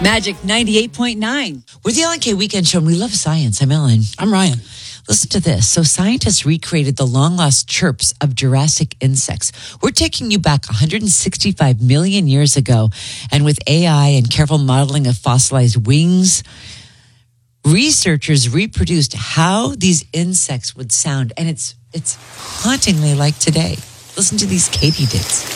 Magic 98.9. We're the LNK Weekend Show, and we love science. I'm Ellen. I'm Ryan. Listen to this. So scientists recreated the long-lost chirps of Jurassic insects. We're taking you back 165 million years ago. And with AI and careful modeling of fossilized wings, researchers reproduced how these insects would sound. And it's hauntingly like today. Listen to these katydids.